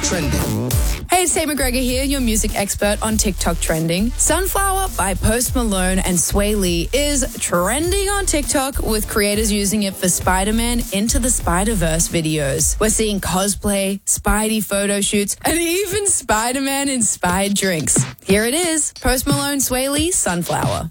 Trending. Hey, it's Tate McGregor here, your music expert on TikTok trending. Sunflower by Post Malone and Sway Lee is trending on TikTok, with creators using it for Spider-Man Into the Spider-Verse videos. We're seeing cosplay, Spidey photo shoots, and even Spider-Man inspired drinks. Here it is, Post Malone, Sway Lee, Sunflower.